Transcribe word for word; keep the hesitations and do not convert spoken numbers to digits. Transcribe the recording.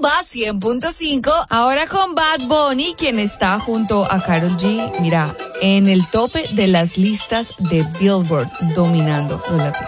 Rumba cien punto cinco. Ahora con Bad Bunny, quien está junto a Karol G, mira, en el tope de las listas de Billboard, dominando los latinos.